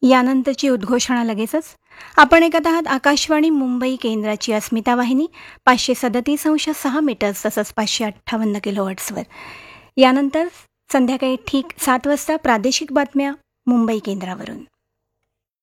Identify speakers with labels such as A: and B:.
A: यानंतरची उद्घोषणा लगेचच. आपण ऐकत आहात आकाशवाणी मुंबई केंद्राची अस्मिता वाहिनी 537.6 मीटर्स तसंच 558 किलोहर्ट्झवर. यानंतर संध्याकाळी ठीक 7 वाजता प्रादेशिक बातम्या मुंबई केंद्रावरून.